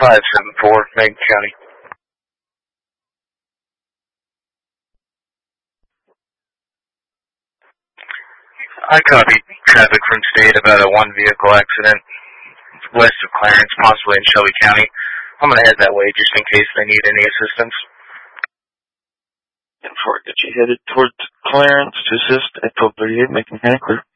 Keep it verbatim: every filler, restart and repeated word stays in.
five seven four, Macon County. I copied traffic from state about a one-vehicle accident west of Clarence, possibly in Shelby County. I'm going to head that way just in case they need any assistance. And before I get you headed towards Clarence to assist at twelve thirty-eight, Macon County clear.